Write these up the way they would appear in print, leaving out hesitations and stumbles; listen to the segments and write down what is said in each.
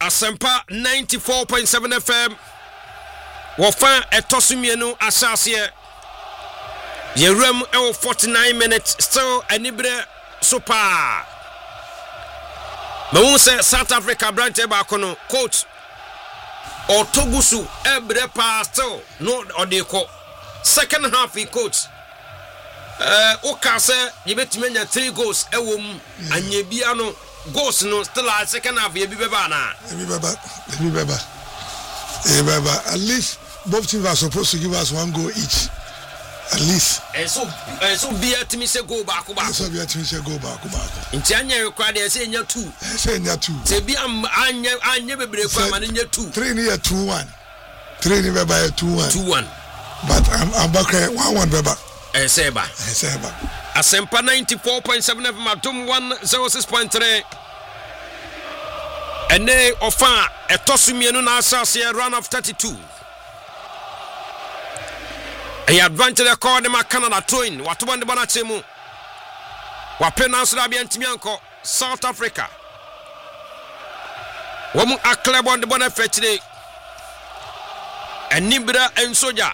Asempa 94.7 FM. Wofa etosumienu asase. Yerum 49 minutes still anibre super. Mawun say South Africa branch ba kono coach Otogusu ebre pa still no odeko. Second half he coach Oka say yebetime nya 3 goals ewom anyebia no goals no still at second half ye bi beba na be beba at least both teams are supposed to give us 1 goal each at least so be at me say go back so be at me say go back nti anya required dey say nya 2 say be anya bebre kwa ma nya 2 3 near 2-1 3 ni beba 2-1 but I'm back 1-1 beba Seba Asempa 94.7 FM Atom 106.3 Ene ofa etosumienu na asase run of 32 A advantage record ma Canada twin watoba de bana chemu wa penance da bia ntimi anko South Africa Womu aklebo de bana fetire Enibra ensoja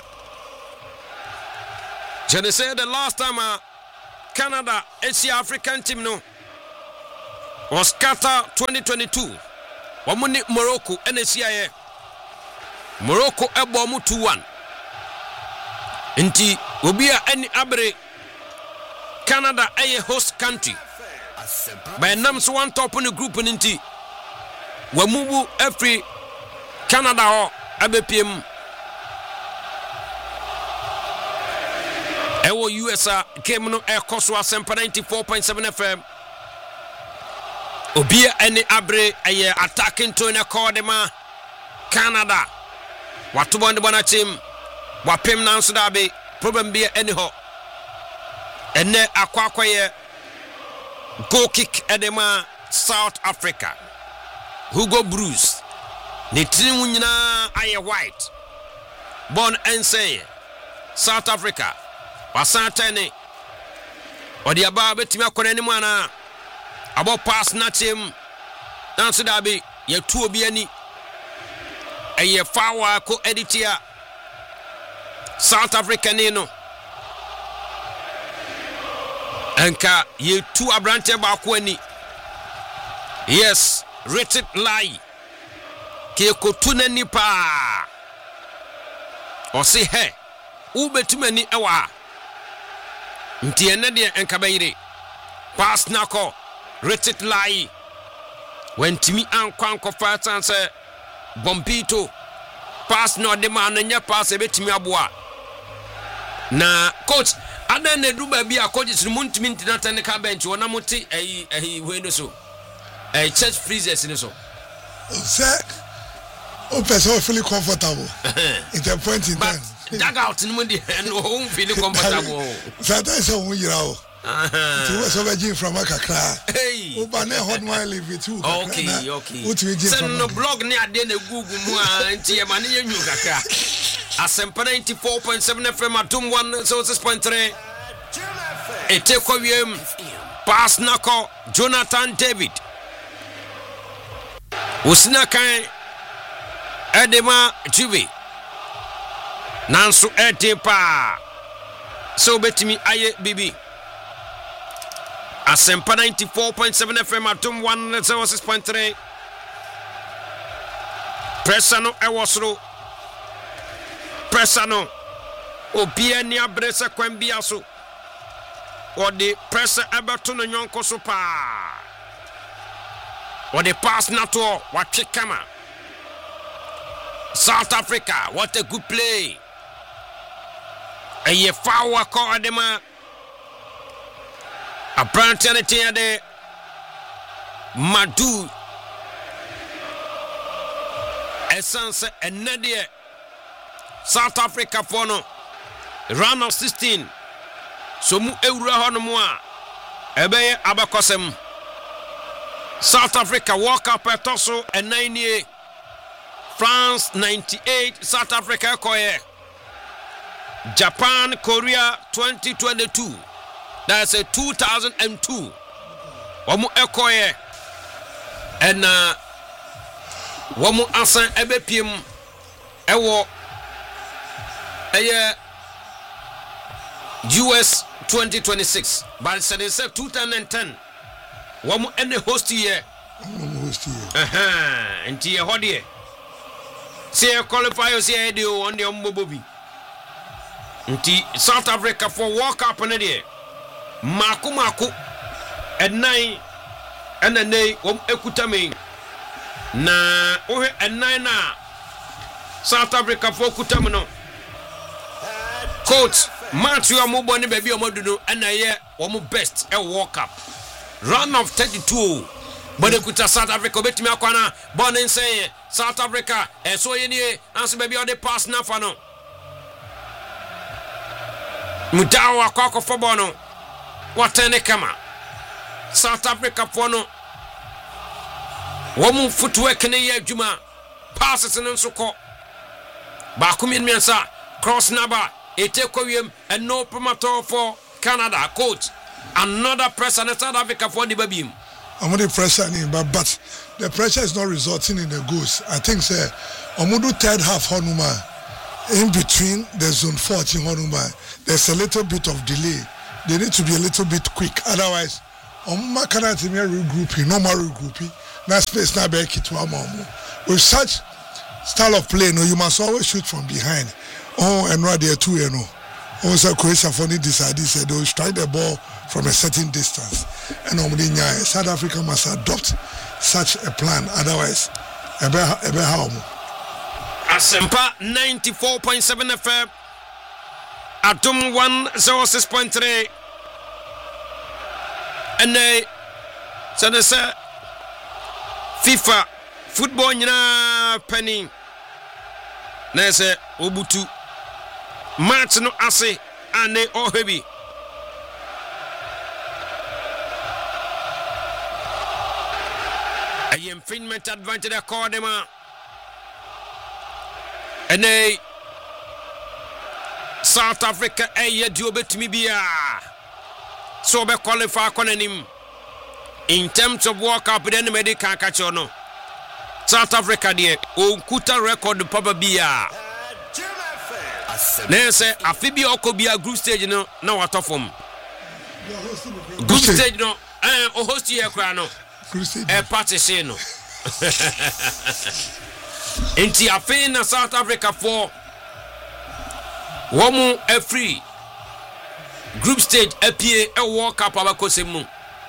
Je say the last time Canada Asia African team no was Qatar 2022. Wamuni Morocco NCIA. Morocco ebo mu 2-1. Inti obia any abre Canada a host country. By names one top in the group inti. Wamubu every Canada or ABPM. Ewo USA game no ekoso Asempa 94.7 FM. Obia any abre aye attacking to na cordema Canada. Watobo ndi bona team. Wapem na nso da be problem be any ho. Ene akwakwaye goal kick edema South Africa. Hugo Bruce. Ni team nyina aye white. Born and say South Africa. Wasantene odi aba betimi akona ni mana abo pass na team nanso da be ye tu obi ani eye fawa ko editia South Africa ni no anka ye tu abrante ba ko ani yes rated lie ke ko tu na ni pa o se he ubetumani ewa nti ene de enkabayire pass nako rated lie when timi ankwanko fatan say bombito pass no de man nya pass ebetimi aboa na coach adan na duba bia coaches muntimi ntinata ne ka bench wona muti we no so church freezers ni so say o person feel comfortable at the point in time Dag out in Monday and home feeling comfortable. Sometimes I won't yell. So I came from Accra. Hey, Obane hot my live too. Okay. Send no blog near then a Google Mua and Tiamania New Kaka. Asempa 94.7 FM at 106.3. A take pass Nako Jonathan David. Usina Kai Edema Juve. Nansu Etepa so betimi aye bibi Asempa 94.7 FM atom 106.3 Pressano ewosro Pressano obia ni abresa kwambia so odi pressa abato no nyonko so pa odi pass nato watwekama South Africa what a good play Aye fawa ko adema a brantanity ade Madu essence enade South Africa for no round of 16 so mu ewura hono mu a ebeye abakosem South Africa walk up etoso and 98 France 98 South Africa koye Japan Korea 2022 that's a 2002 omu ekoye and Wamu asan ebepiem ewo eye US 2026 but said 2010 wamu ene host here nti ye hodie say qualify say e dey on the ombobi nti South Africa for World Cup ne dey maku enai enane wom ekutame na ohe enai na South Africa for kutame no coach match you mo boni baby omodu no na ye wo best e World Cup run of 32 but ekuta South Africa betimi akwana born say South Africa so ye ni anso baby o dey pass na fa no mudawa kwako football no watene kama South Africa for no womu footwork ne ye adwuma passes no nso ko ba kumiensa cross number etekowiem and no promoter for Canada coach another pressure in South Africa for the babim the pressure but the pressure is not resulting in the goals. I think say omudu third half honuma in between the zone 14 honuma there's a little bit of delay. They need to be a little bit quick, otherwise omuma cannot regrouping, normal regrouping na space na be kit wa mamu. With such style of play, no, you must always shoot from behind. And right there too, you know. Also, Croatia for decide said they will strike the ball from a certain distance. And South Africa must adopt such a plan. Otherwise, Asempa 94.7 FM, Atom 106.3, and they said, FIFA football nyina penny na se obutu match no ase ane ohebi a infringement advantage accordema ene South Africa eye dio betimi bia so be qualify konanim in terms of World Cup then medical catch no South Africa there onkuta record papa bia na say afibi okobia group stage no na watofom group stage no o host here kra no party say no enti afi na South Africa for womu a free group stage apie e World Cup abakosemu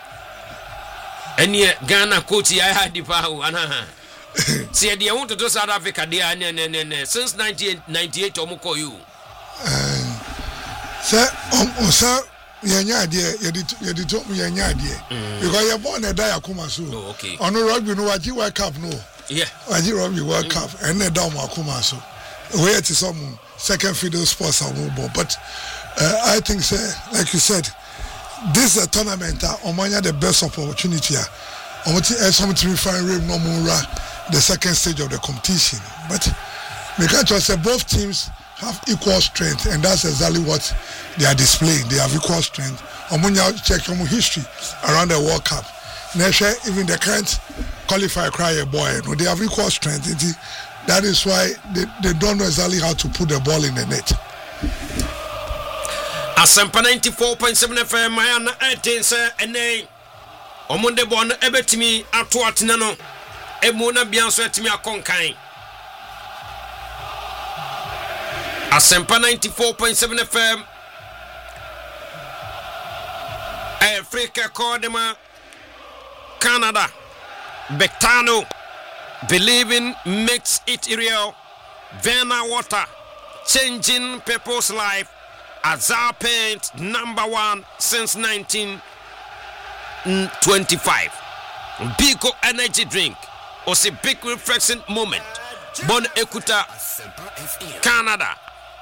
enie Ghana coach ya hadi pa ana see they want to South Africa there ne since 1998 omko you sir yenya de yedi to yenya de because you born a die akoma so okay on rugby no waji World Cup no yeah waji rugby World Cup and na down akoma so where it is some second fiddle sports but I think sir like you said this is a tournament omanya the best opportunity something find room no more the second stage of the competition but we can't just say both teams have equal strength and that's exactly what they are displaying. They have equal strength. Omunya check history around the World Cup. Even the current qualifier cry a boy, no, they have equal strength. That is why they don't know exactly how to put the ball in the net. Asempa 94.7 FM Mayana 18 sir ene omunde bon ebetimi ato atena no emuna bianso etimi akonkan Asempa 94.7 FM Africa Cordema Canada Bectano believing makes it real Vena Water changing people's life Azar Paint #1 since 1925 Biko energy drink was a big refreshing moment Bon Ekuta Canada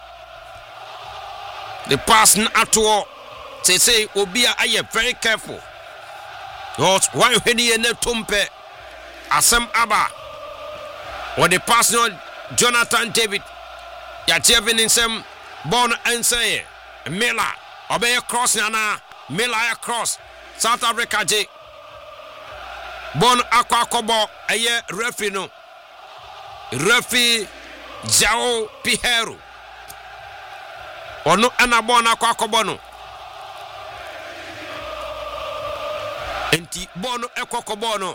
the person at all say Obia are very careful why when you ne tumpe Asem Aba or the person Jonathan David ya chevin in some born and say Miller obey cross nana Miller cross South Africa J born aqua kobo aye referee no Rafi Jao Pihero ono ana bona kwa kobono enti bono ekokobono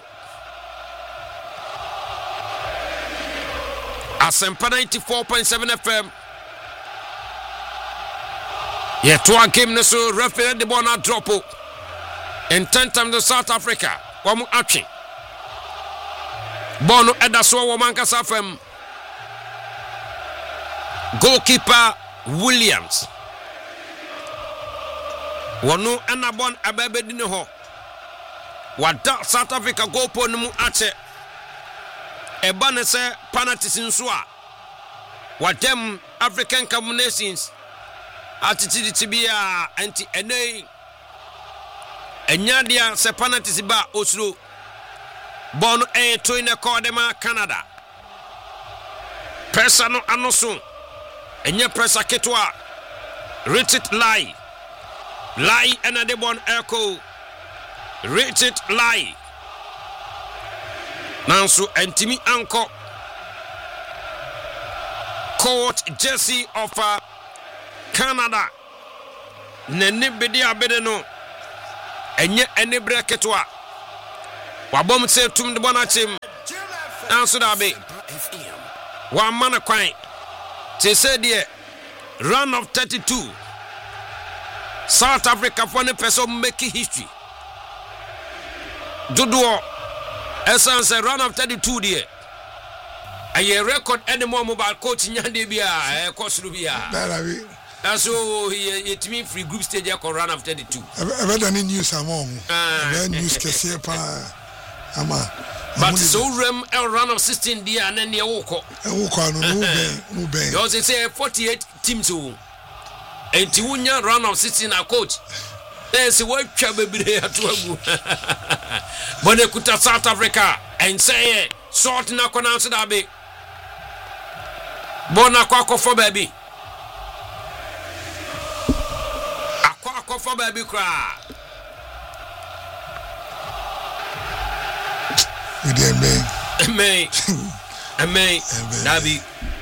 Asempa 94.7 FM Yetwa game no so referee the bona dropo in 10 times to South Africa wamu atwe bono edaso wo mankasa fam goalkeeper Williams wono anabon ababedi ne ho wada South Africa goal po no mu ache eba ne se penalties nso a wadam African Nations attitude to be anti enei enyadia se penalties ba osuro bono to in the Cordema Canada pressure no anoso enye pressure ketwa Richard Lai another one echo Richard Lai Nanso Antimi Anko coach Jesse of Canada Nene bedi abede no enye ene breketwa wabom se tum de bona tim nanso da be wa mana kwan te se de run of 32 South Africa for ne person make history dodo essence run of 32 there a record any more mobile coach nyande bia kosuru bia so it mean free group stage ya run of 32 ever done news among news kese pa ama but so run of 16 there and then you walk no ben you say 48 teams and tiunya run of 16 a coach there's what chabebire atuagu but they could South Africa and say sort na kona so da be bona kwa for baby akwa for baby kra with the amen dabi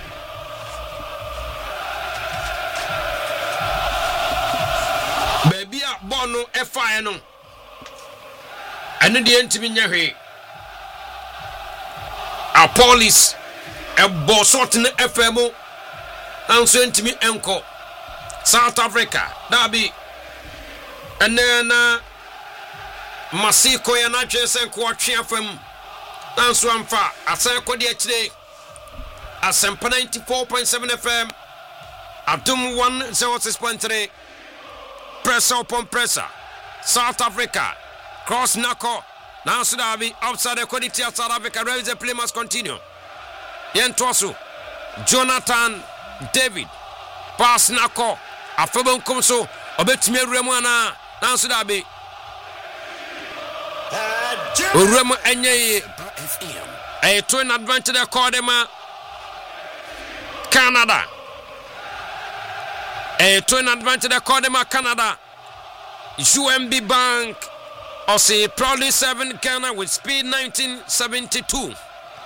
baby a bono efa no ene de ntimi nyahwe a police e bo sort ne FM anso ntimi enko South Africa dabi enena masiko ya na twese ko atwe afam anso amfa asan ko de akire Asempa 94.7 FM Adum 106.3 pressure upon pressure South Africa cross knuckle now should have been outside the quality of South Africa. Raise the play must continue. Yentosu Jonathan David pass knuckle afobon komso obetime remwana now should have been Remo enye a twin advantage they call them Canada a twin advantage they call them Canada UMB Bank or say proudly 7 Ghana with speed 1972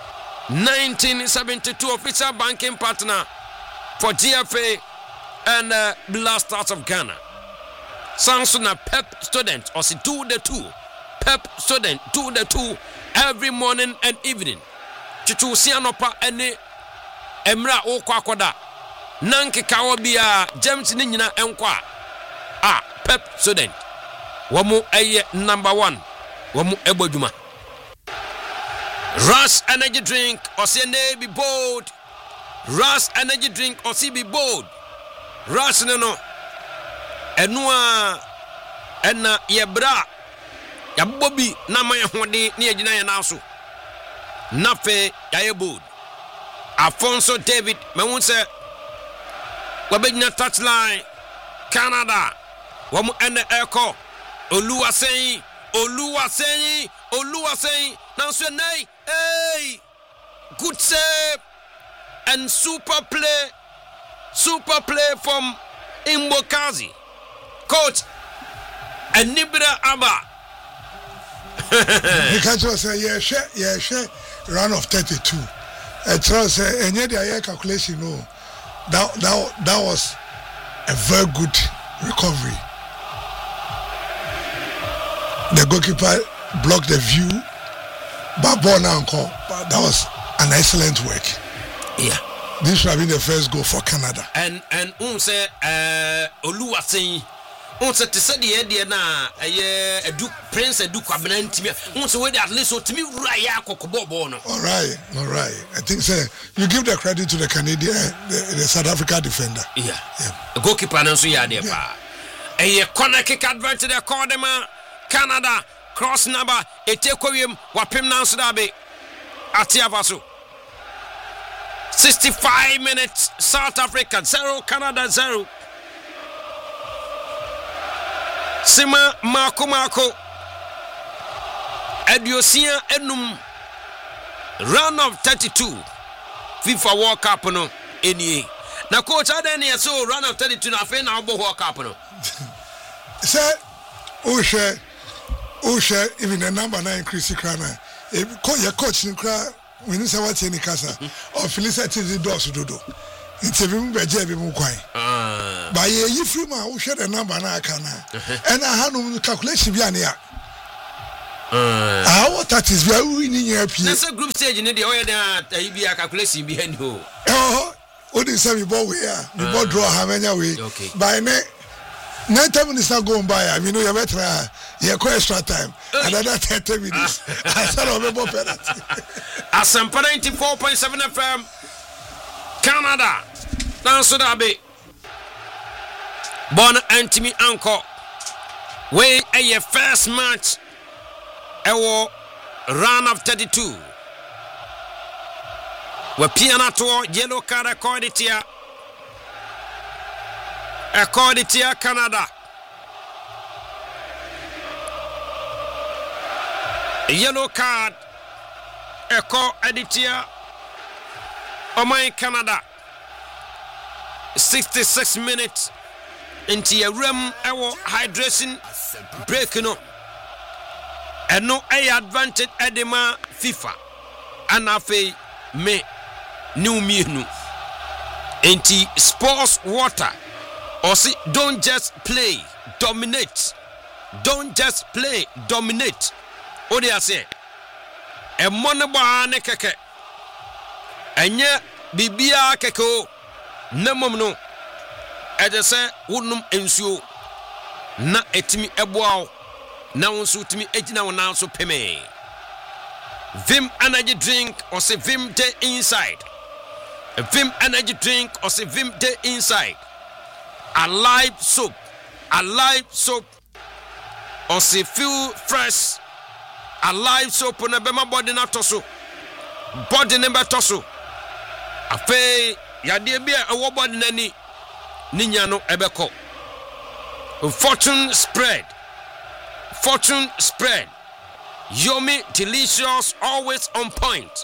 official banking partner for GFA and Blasters of Ghana. Samsung Pep student or say 2 Pep student 2 every morning and evening. Chichu sianopa ene emra o kwakoda nanke kawabia James ni nyina enkwa Pep student wamu eye number 1 wamu eboduma Rush energy drink or say be bold. Rush energy drink or say be bold. Rush no enua ena yebra ya bobi na maya hode ni agina ya naso nafe ya bold. Alfonso David mewunse wabegina touchline Canada wamu ene eko Oluwaseyi now say nay hey good save and super play from Imbokazi coach and Nibira Aba because say yeah run of 32 trust any the calculation no. That was a very good recovery. The goalkeeper blocked the view, but that was an excellent work. Yeah. This should have been the first goal for Canada. And say Oluwaseyi say to say the idea na Edu Prince Edu Kwabena ntimi say we at least so timi wura ya kokobo ball no. All right. I think say you give the credit to the Canadian the South Africa defender. Yeah. The goalkeeper no so ya there pa. Corner kick advance the corner Canada cross number etekwiem wapem na so da be atiavaso 65 minutes, South Africa 0, Canada 0. Sima Mako Ediosia Enum round of 32 FIFA World Cup no any. Na coach adeni so round of 32 na fe na World Cup no. Say Osha even the number 9 Chris Krana. Your coach nkra when you say what any kasa or Felicity the doors dodo. It's a very bad mu kwan. By ye free man who share the number na kana. And I had no calculation bi ania. What that is we are winning here. That's a group stage in the oil there be a calculation behind you. What is we ball we are. We ball draw how many way. Okay. By 9 minutes not going by. I mean you better extra time. Another 30 minutes. I said remember penalty. Asampa 94.7 FM Canada now so that be Bon Antimi Anko we a first match ewo round of 32 we piano to yellow card according to Canada yellow card Echo Editia Oman Canada 66 minutes into a room our hydration break no and no advantage edema FIFA and afe me new mienu into sports water or see don't just play dominate what do I say e moneba ne keke enye bibia keke namom no e de se wonum ensuo na etimi eboawo na wonso timi egina wona so peme Vim energy drink or say Vim day inside Vim energy drink or say Vim day inside alive soap or say feel fresh alive soap na bema body na toso body na toso afi yade bia ewo body na ni nya no ebeko fortune spread Yomi delicious always on point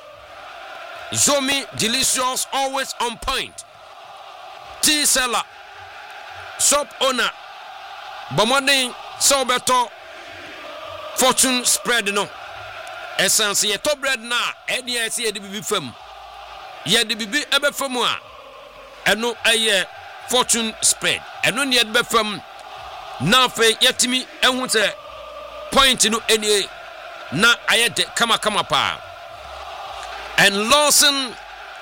tea seller shop owner bomodin so beto fortune spread no essence ye top bread na edi ese ye de bibi fam ye de bibi ebe fam a eno aye fortune spread eno ne ye de fam na fe yetimi ehun se point no eni na aye de kama pa and Lawson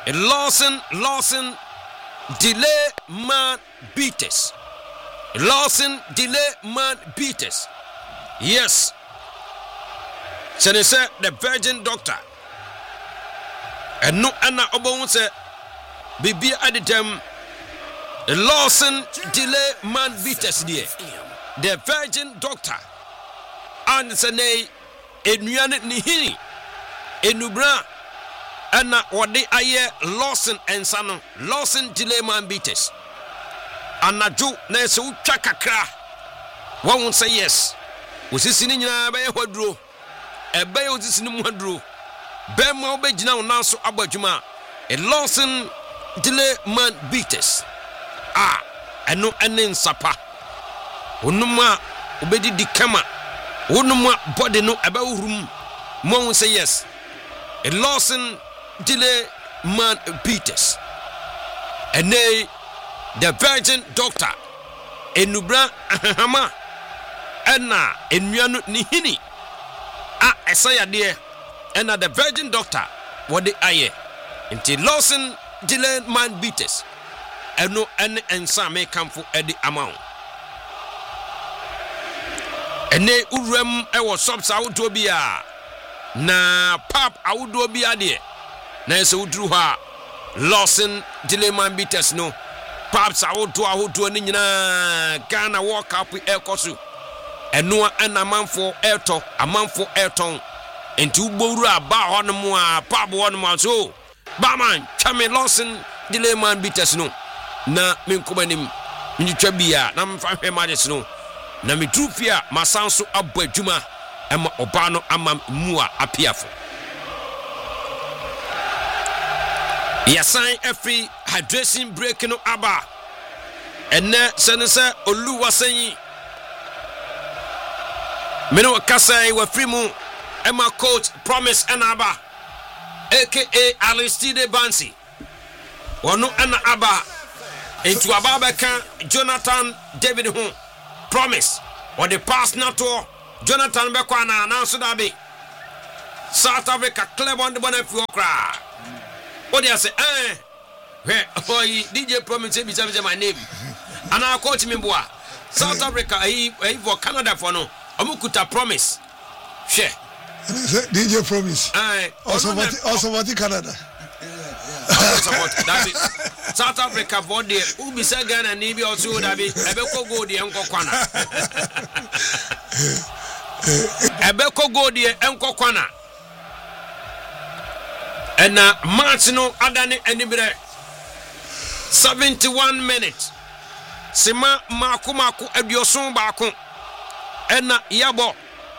delay man beaters yes. So they say the virgin doctor and no anna obon say bibi adidem Lawson delay man beaters there the virgin doctor and say enuane ni hini enubra anna wode aye Lawson ensano Lawson delay man beaters anaju na se utwa kakra won say yes osisi ni nyina be hoduro ebe osisi ni mu hoduro be ma obegina wona so abadwuma Lawson delay man beaters eno enen sapa onuma obedidi kama onuma body no ebe hurum mo say yes Lawson delay Man Peters. And they, the Virgin Doctor, Enubra Hama, Enna, Enuanu Nihini. Esaya dear, and the Virgin Doctor, what the aye. Until Lawson Dylan Man Peters. And no and some may come for the amount. And they urem ewo subs out to be na pap out to be a dear. Na so drew her Lawson Dylan Peters no paps out to a nina Ghana walk up with Elkosu. And no and a man for Airto, a man for Airton. And two Bora ba on more pap 1 month so. Baman, Chame Lawson Dylan Peters no. Na minkubanim minitwabia na mfa majes no na mitrufia masanso abɔ adwuma ɛma ɔba no ama mua apiafo yasan every hydration break no aba ɛnɛ sɛnese oluwasan meno kasai wa free mu ɛma coach promise ɛnaba aka Aristide Bansi wono ɛna aba into Ababaka Jonathan David Hu promise or the pass not to Jonathan Bekwana announce that be South Africa club on the Bonafio cry. What do you say? Where DJ promise me my name. And I coach me boy. South Africa he for Canada for no. Amukuta promise. Share. DJ promise. Also what Canada. That is South Africa for the Ubi Sagan and Nibi also that be Ebeko go the Uncle Kwana. Ebeko go the Uncle Kwana. And Martino Adani Enibre 71 minutes. Sima Makumaku Ebiosun Baku. And Yabo.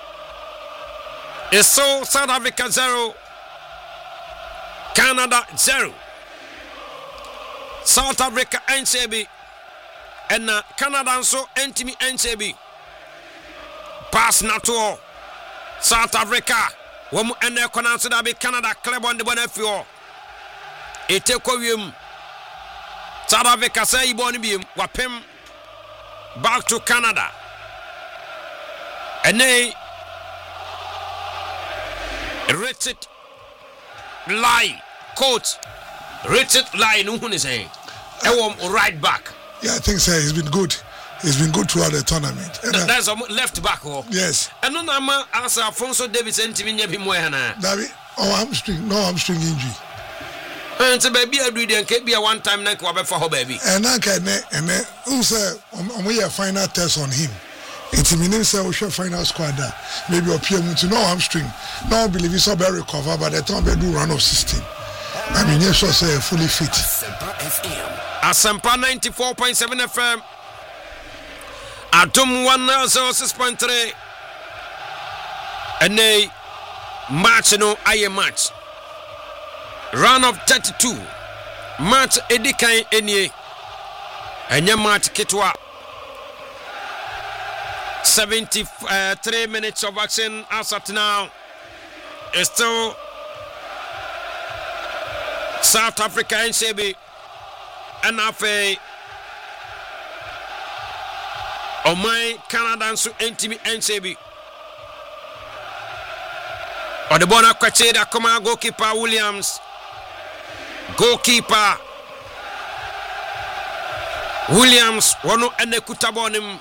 It's so South Africa 0. Canada 0. South Africa NCB and Canada so NTB NCB pass not to South Africa when and the be Canada club on the Bonafio it take South Africa say Bonibim wapem back to Canada and they Richard Lie coach Richard Lie no one is saying right back. Yeah, I think so. He's been good. He's been good throughout the tournament. That's a left back. Oh. Yes. And no nama as Alfonso Davis and Timinya Bimoyana. David, hamstring injury. And it's a baby I do and can be a one time neck for her baby. And I can also we have final test on him. It's meaning say we should final squad there. Maybe appear to no hamstring. No believe he's so very recover by the time they do run of 16. I mean yes, say fully fit. Asempa 94.7 FM. Atom 106.3. And they match no aye match. Round of 32. Match edikan enye. Enye match kitwa. 73 minutes of action as at now. It's still South Africa NCB and Afe Omai Canada and so NTB NCB. Or the Bona Kwacheda come on goalkeeper Williams. Goalkeeper Williams wano ene kutabonim.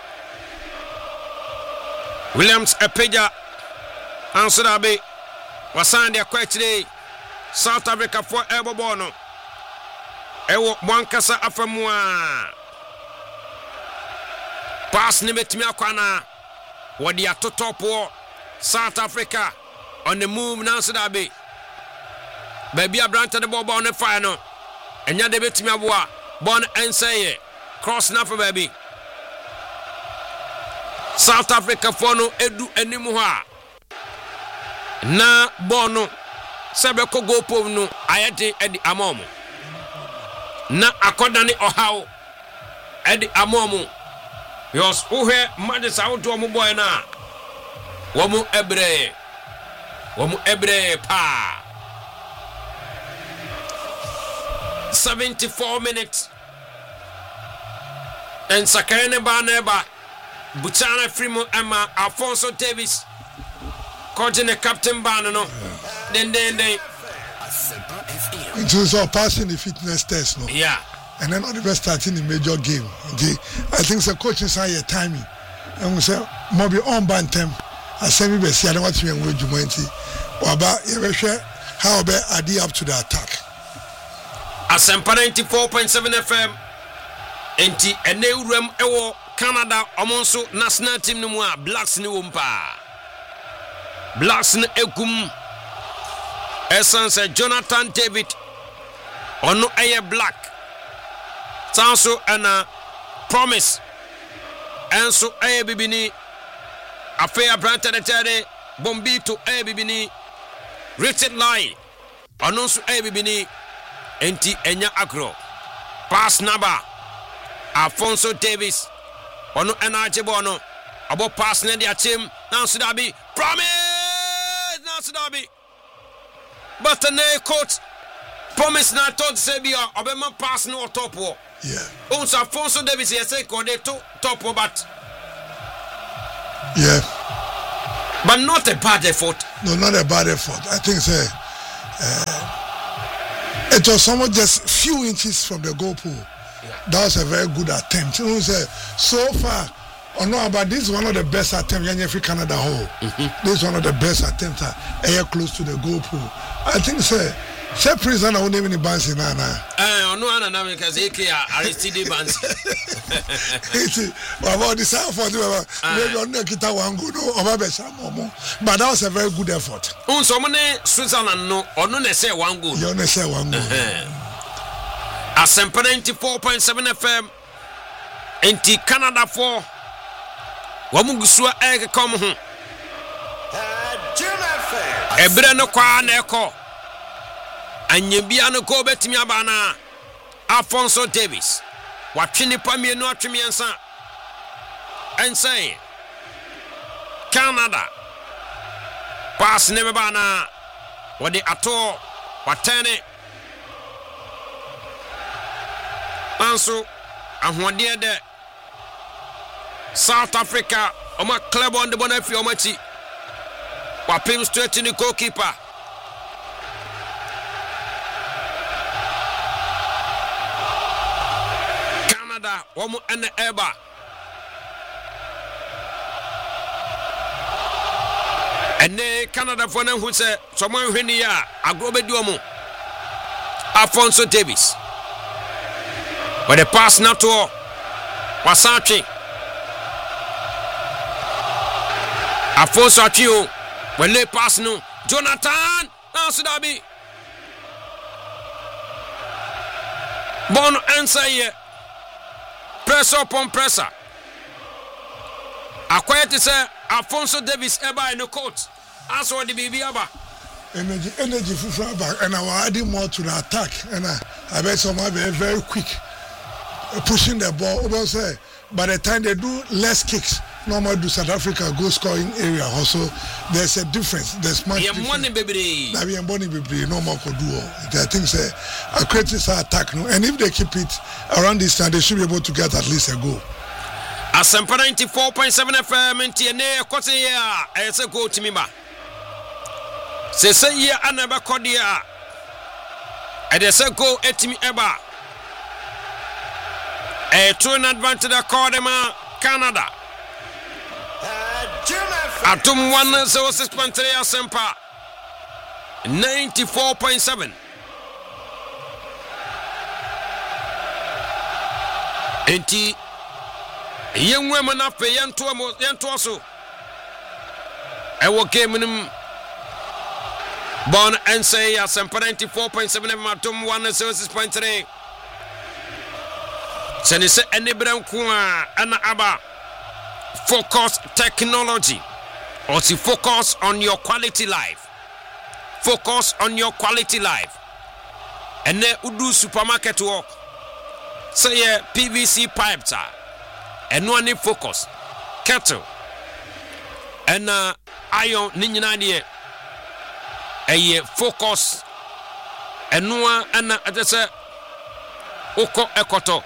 Williams Epeja Ansurabe Wasandi Akwachide South Africa for Ebo Bono Ewo Mwankasa Afamua Pass Nimetimi Akwana Wadi Atotopo South Africa on the move Nansurabe Baby Abranta the ball on the final and ya debit me abua Bon Enseye cross na for baby South Africa for no edu animuha na bono sebe ko go pom no ayete edi amomo na akodane ohaw edi amomo yos uhe madisa wodo mo boy na wo mu ebre pa 74 minutes. And Sakane Baneba, Butana Frimo Emma, Alfonso Davis, coaching the captain Banano. Then they. It was all passing the fitness test, no? Yeah. And then all the best starting the major game. Okay. I think the coach is higher timing. And we say, Mobi on Bantem. I say, maybe see, I don't want to be a wage humanity. About how about Adi up to the attack? Asempa 94.7 FM. Enti Eneuram Ewo Canada Omonso national team no mu a Blacks ni wompa. Blacks ni egum. Essence Jonathan David ono eye black. Sanso ana promise. Enso eye bibini. Afeya Branta Tere Bombito eye bibini. Richard Line ono so eye bibini. Enti enya agro. Pass number Alfonso Davis ono enaje bono abo pass na dia team now Sudabi promise now Sudabi but the coach promise na told Sebia obema pass no top wo also Alfonso Davis say ko de top but but not a bad effort. No, not a bad effort. I think it was somewhat just few inches from the goal pole. That was a very good attempt. You know, so far, I know about this is one of the best attempts in every Canada hole. This is one of the best attempts air close to the goal pole. I think say prison I name any bands in Nana. No Anna because Aristide Bands. About this for maybe on the guitar one good or but that was a very good effort. So many Switzerland no or no say one good. You only say one good. Asempa 94.7 FM Enti Canada 4 Wamugusua ege come ho Ebre no kwa na eko Anyebia no ko betimi abana Alfonso Davis watwene pamie no atwemiensa Ensay Canada pass ne bana wodi ato watene Anso ahwode de South Africa oma club on the bonafi omachi wapim straight in the goalkeeper Canada womu ene eba ene Canada for na hu se someone hweni ya agrobedi omu Alfonso Davis but the pass now to Wasachi Alfonso Achio when they pass no Jonathan now Sudabi Bono answer here press upon presser Acquired to say Alfonso Davis eba in the court as what the baby aba energy for back and I was adding more to the attack and I bet someone be very quick pushing the ball over say by the time they do less kicks normal do South Africa goal scoring area also there's a difference there's much difference that we money baby no more could do I think say a creative attack no and if they keep it around this time they should be able to get at least a goal. Asempa 94.7 FM NTN kote ya ese go timiba se say ya anaba kodia edese go etimi eba a turn advantage accordema Canada Atum 106.3 Asempa 94.7 Enti yenwe manafe yento so ewo game nim bon and say Asempa 94.7 Atum 106.3 Senese enebran ko ana aba focus technology or to focus on your quality life. Focus on your quality life. And then udu supermarket work. Say PVC pipes are and one focus kettle and iron ninyina a focus and one and Oko Ekoto.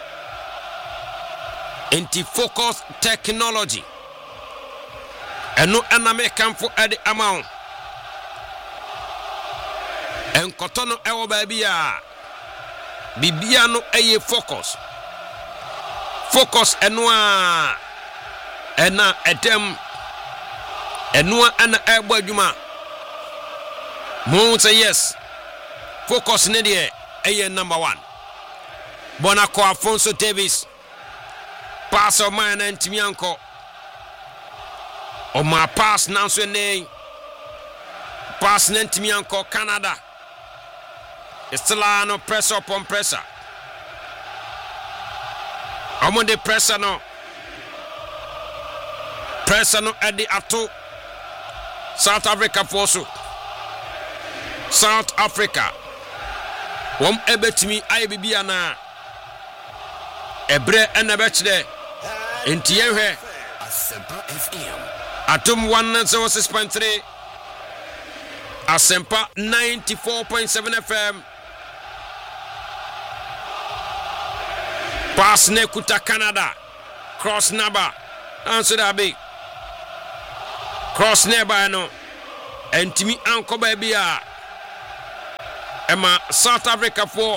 Inti Focus Technology. Eno ename kamfo edi amount. Enkoto no ewo baby a. Bibia no eye Focus. Focus eno ena edem eno ana ebo adwuma. Mo say yes. Focus ne de eye number 1. Bonako Alfonso Davis. Pass of mine and Timianko. O my pass now so name. Pass Nentimianko Canada. Estelano pressure upon pressure. Among the pressure no. Pressure no at the ato. South Africa force. South Africa. Wom ebetimi IBB ana. Ebre enebechde. Enti yenhwe. Asempa FM. Atom 106.3. Asempa 94.7 FM. Pass ne kuta Canada. Cross naba. Answer that big. Cross neba no. Entimi anko baby a. Emma South Africa for.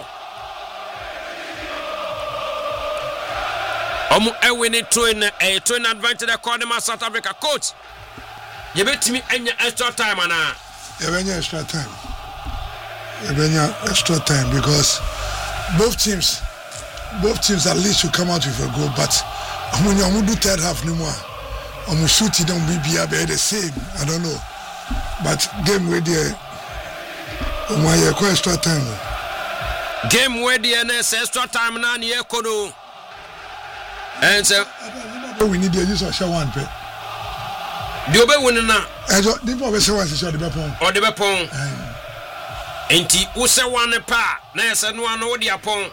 Omu ewini twin advantage according to South Africa coach. You bet me any extra time ana. Ebenya extra time. Ebenya extra time because both teams at least should come out with a goal, but when you do third half no more. I'm shooting down BBA be the same. I don't know. But game where there my extra time. Game where the extra time na ni ekono. And so we need the use of share one pay. The obe win na. Ejo the people say one share the bepon. Or the bepon. Enti wo se one pa na yesa no ano wo de apon.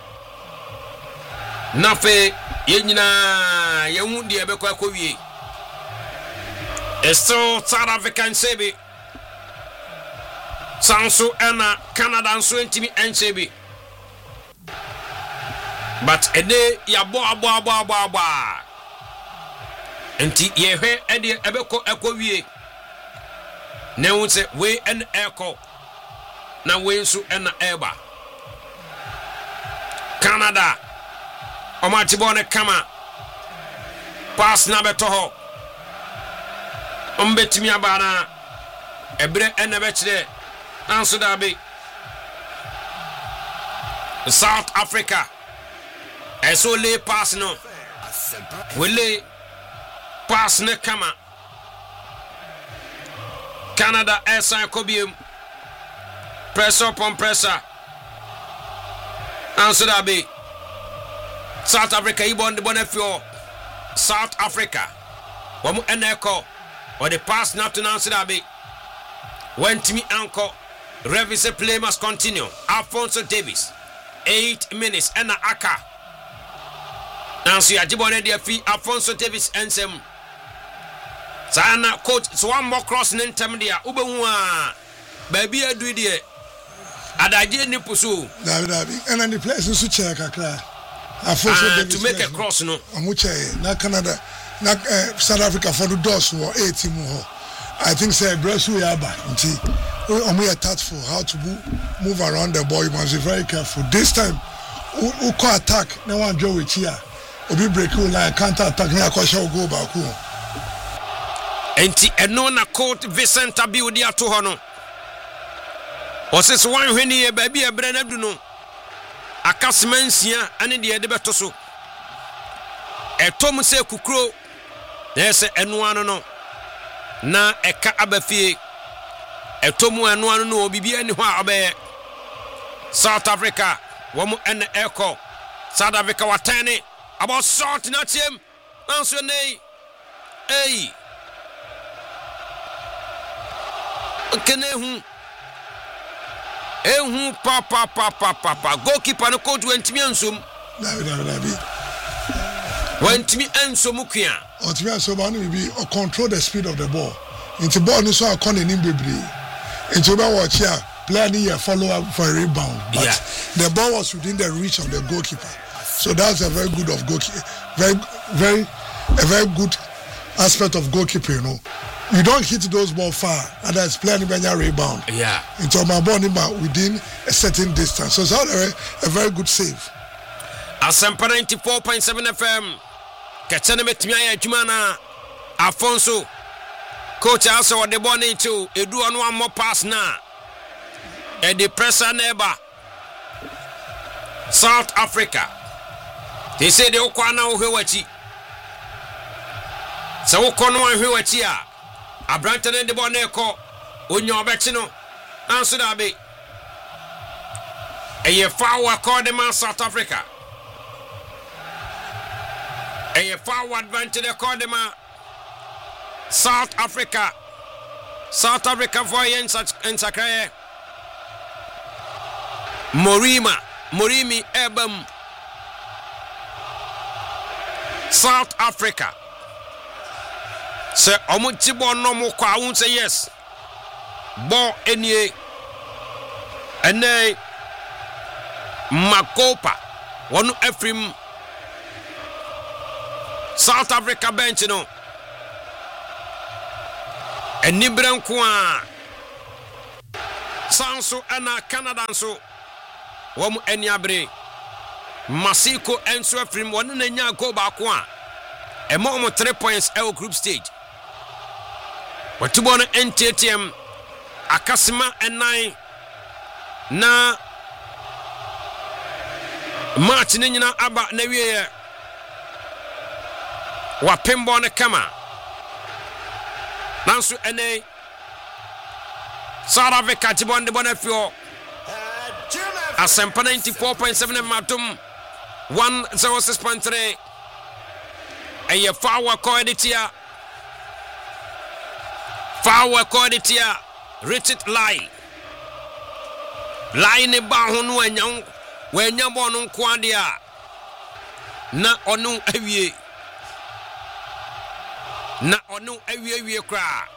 Na fe ye nyina ye hu de ebekwa akowie. Esto South African sebi. Sanso ena Canada nso entimi enchebi. But ede ya bo. Enti yehwe ede ebeko ekowie. Na hu se we en eko. Na we nso ena eba. Canada. Omatibone kama. Pass na beto ho. Ombetimi abana. Ebre ene bechire. Answer that be. South Africa. Eso lay pass no. We lay pass ne kama. Canada esa kobium. Pressure upon pressure. Answer that be. South Africa ibon the bonefio. South Africa. Wamu eneko. Or the pass not to answer that be. When Timmy Anko. Revise play must continue. Alfonso Davis. 8 minutes and a aka. Nancy Ajibone de fi Alfonso Davis ensem. Sana coach so one more cross nentem dia. Ubehu baby adu de. Adaje ni pusu. David. And then the players also check kakra. Alfonso Davis to make a cross no. Amuche na Canada na South Africa for the doors were 8 team ho. I think say Brazil yaba nti we are tactful how to move around the ball. You must be very careful. This time who call attack na one draw with here. Obi break like counter attack na akosha go back. Enti eno na court Vincent Abiodi ato ho no. Osis wan hweni e baby e brana du no. Akasmansia ane de de beto so. Etom se kukro. Na se eno ano no. Na eka abafie etomu anu anu no obibi ani ho abe South Africa womu ene eko South Africa watane about shot na team answer nei kenehu pa goalkeeper no coach wentimi ansum David wentimi ansum kua Otimi so ba no be control the speed of the ball. Into ball no so akon enim bebre. Into ba watch here player need a follow up for a rebound, but the ball was within the reach of the goalkeeper. So that's a very good of goalkeeper, very good aspect of goalkeeper. You know, you don't hit those balls far, and that's playing when you rebound. Yeah. Into my ball within a certain distance. So it's a very good save. Asempa 94.7 FM. Kachane metimiya adwuma Afonso. Coach also the ball into edu on one more pass now. And the pressure neighbor South Africa. They say the okwana uhewachi. So okwana uhewachi a abrantene the ball neko onyo obetino anso da be. Eye foul according to South Africa. Eye foul advantage according to South Africa. South Africa for in Sakraye. Morimi Ebam. South Africa. Say Omuchibo no mo kwa won't say yes. Ball any ene Makopa. One Ephraim. South Africa bench no. Enibran kwa Sanso ana Canada nso wom eniabre Masiko enso afrim won na nya go ba ko a emo 3 points el group stage watubo no NTTM akasima enan na match ni nyina aba na wiye wa pembo ne kama Nansu ene South Africa tibonde bonafio Asempa 94.7 matum 106.3 Eye fawa koeditia Richard Lai ne ba honu wanya bonu nkwadia na onu awie kra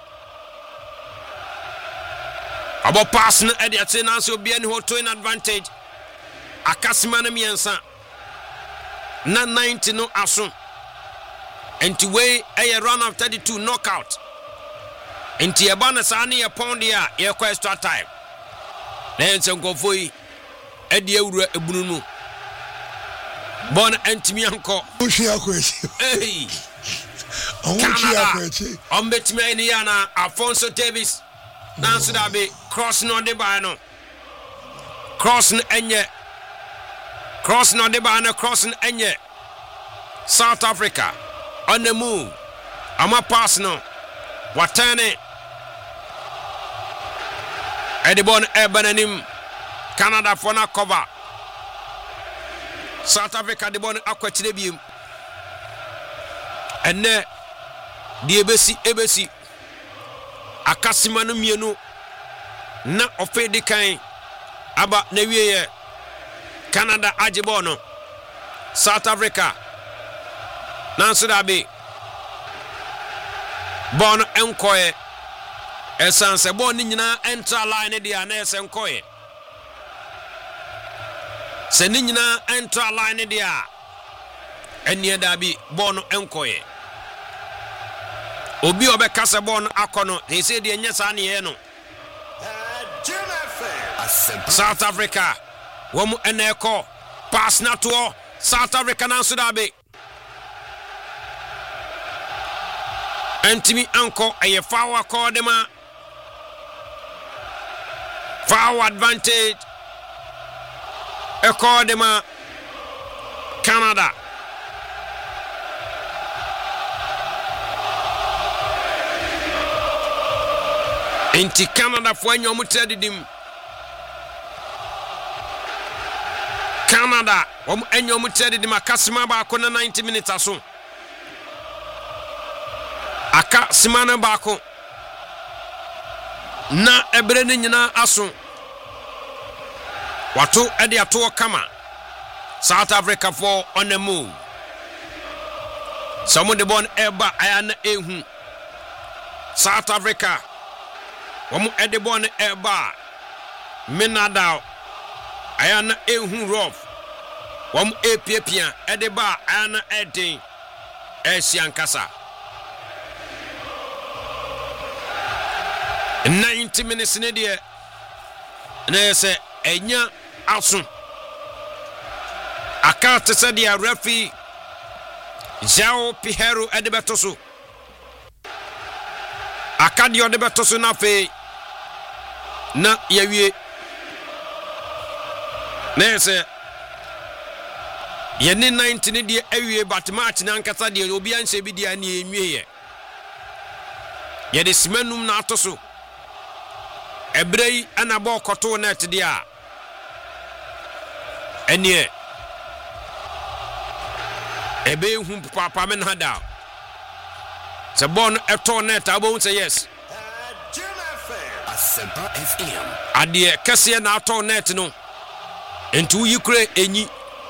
abo pass na edi ate na so bia ni hoto in advantage akasima na miensa na 90 no aso enti we a run of 32 knockout enti eba na sa na ye pound ya ye kwa extra time na ense nkofoi edi ewura ebunu no bon entimi anko ohia kwachi eh Ombetime ni yana Alfonso Davis Nansu da be cross no de ba no cross no enye South Africa on the move ama pass no watane Edibon Ebenanim Canada for na cover South Africa de bon akwatire biem ene die ebesi akasima no mienu na ofedi kan aba na wiye Canada ajibo no South Africa nanso da be bon enkoye esanse bon nyina enter line dia na esenkoye se nyina enter line dia enie da bi bon enkoye obi obeka se bon akono he say de nyesa na ye no South Africa wom eneko pass na to South Africa na so da be Antimi anko aye foul accordema foul advantage accordema Canada Inti Canada for any omutedidim Canada any omutedidim akasima ba ko na 90 minutes aso aka simana ba ko na ebre ni nyina aso wato ede ato kama South Africa for on the move some of the born eba ayana ehu South Africa Wamu edebon eba Minadao ayana ehu rough wam epiapia edeba ayana edin esiankasa 90 minutes ne de na se enya aso akate se de referee João Pinheiro edebetoso akadio edebetoso na fe na yawie na se yeni 90 ne de awie but match na nkasa de obi anse bi de ani enwie ye de simanum na atoso ebrei ana ball koto net dia enie ebe hu papa men hada se bon eto net abo say yes Asempa FM adie kese na ato net no entu yikure enyi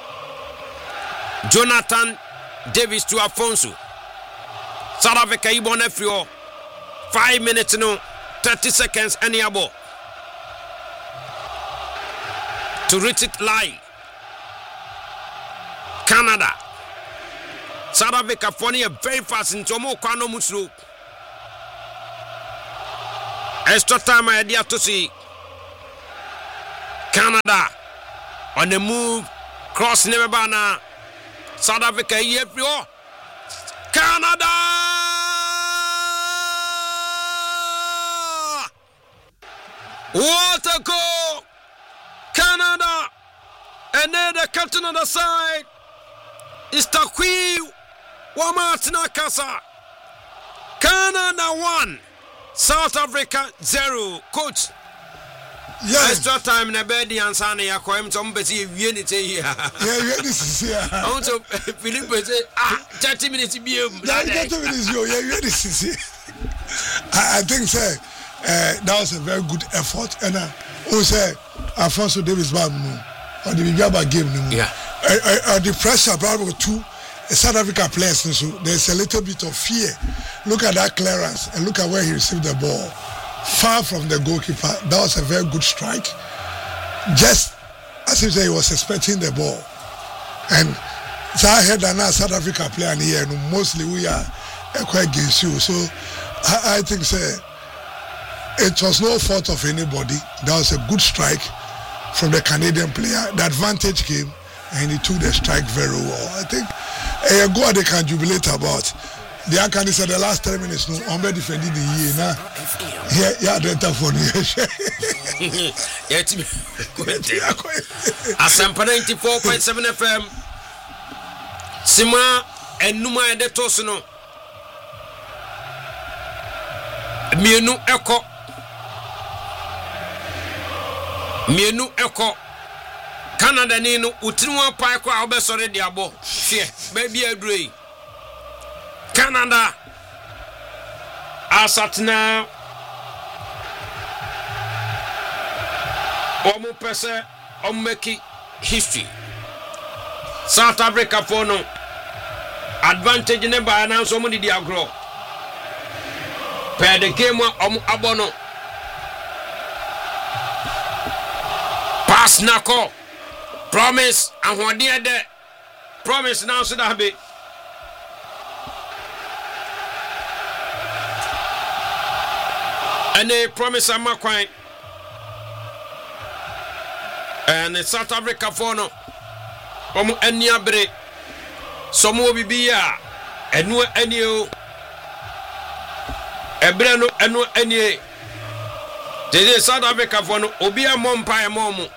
Jonathan Davis to Afonso South Africa ibon afrio 5 minutes no 30 seconds any abo to reach it live Canada South Africa funny very fast into mo kwano musro extra time idea to see Canada on the move cross never bana South Africa everywhere Canada what a goal Canada and then the captain on the side is Takwi Wamatina Kasa Canada 1 South Africa 0 coach extra time na bedi ansana ya kwa mtu mbezi wieni te here yeah this is here also Philippe say 30 minutes biem 30 minutes yo yeah this is here I think say that was a very good effort and who say Afonso Davis Bam on the Bigaba game yeah the pressure probably two South Africa players so there's a little bit of fear. Look at that clearance and look at where he received the ball far from the goalkeeper. That was a very good strike, just as if he was expecting the ball. And so I heard that now South Africa player here and mostly we are quite against you, so I think say it was no fault of anybody. That was a good strike from the Canadian player. The advantage came and he took the strike very well. I think a goal they can jubilate about. The Akani said the last 3 minutes no Ombe defended the year now. Yeah, the telephone here. Asampa 94.7 FM. Sima enuma ede toso no. Mienu eko. Canada ni no utinwa pai kwa obesore de abo. Hwe, baby adrei. Canada asatna omu pese omeki history South Africa for no advantage ne ba na so mu di agro per the game omu abono pass nako promise ahode de promise now so that be and they promise I'm quite and the South Africa for no any abre some will be and no any ebreno and no any the South Africa for no obia mompa momu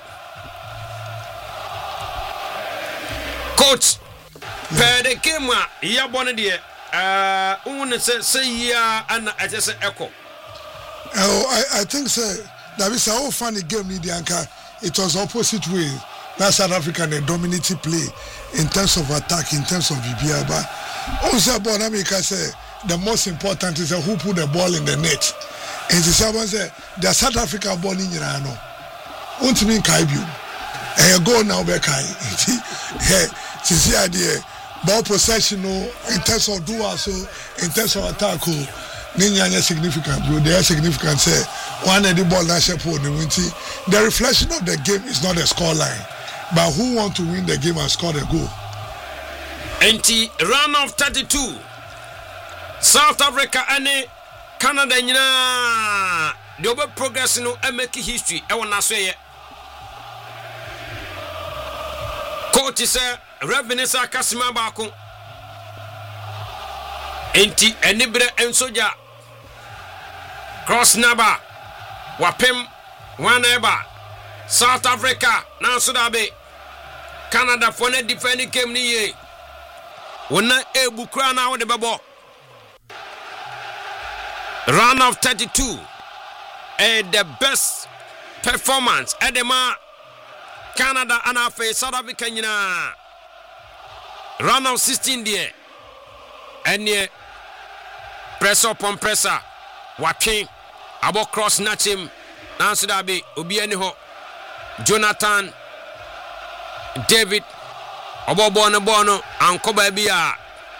coach per the game ya bonne there un say ya and I just echo. I think so. That is how funny game Nidianka. It was opposite way. That South Africa they dominated play in terms of attack, in terms of VBA. But also Bonamika say the most important is who put the ball in the net. And the someone say the South Africa ball in Irano. Won't mean Kaibu. And go now back. Hey, see idea. Ball possession in terms of dual so in terms of attack. Ninya significant, they are significant. Say one of the ball na shepo ni winti the reflection of the game is not the score line, but who want to win the game and score the goal. Round of 32. South Africa and Canada nyina the over progress no make history e wona so ye. Coach say Revenesa Kasima baako. Enti enibre ensoja cross number wapem one eba South Africa na so da be Canada for na defend game ni ye wona ebu kra na wo de bebo. Round of 32 and the best performance edema Canada and afa South Africa nyina round of 16 there and press up on presser watching about cross nachim nanso da be obi ani ho Jonathan David obobono ankoba bia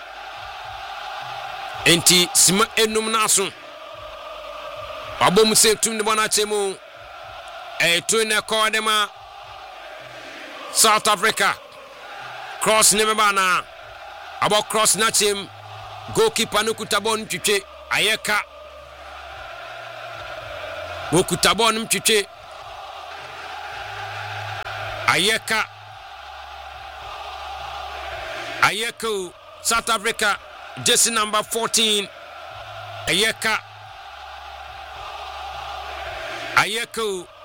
enti sima enum naso abom se tum de bona chemu to ne kodema South Africa cross ne bana about cross nachim goalkeeper no kutabon twetwe ayeka gokutabon twetwe ayeka South Africa jersey number 14 ayeka